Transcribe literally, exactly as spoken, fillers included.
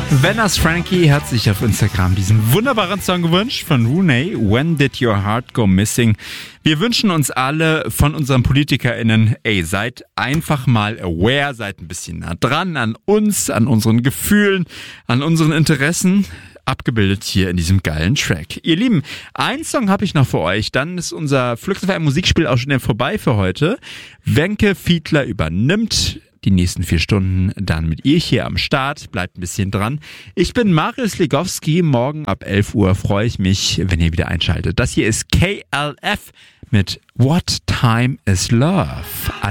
Venice Frankie hat sich auf Instagram diesen wunderbaren Song gewünscht von Rooney, When Did Your Heart Go Missing? Wir wünschen uns alle von unseren PolitikerInnen, ey, seid einfach mal aware, seid ein bisschen nah dran an uns, an unseren Gefühlen, an unseren Interessen. Abgebildet hier in diesem geilen Track. Ihr Lieben, einen Song habe ich noch für euch, dann ist unser Flux F M Musikspiel auch schon vorbei für heute. Wenke Fiedler übernimmt die nächsten vier Stunden dann mit ihr hier am Start. Bleibt ein bisschen dran. Ich bin Marius Legowski. Morgen ab elf Uhr freue ich mich, wenn ihr wieder einschaltet. Das hier ist K L F mit What Time Is Love.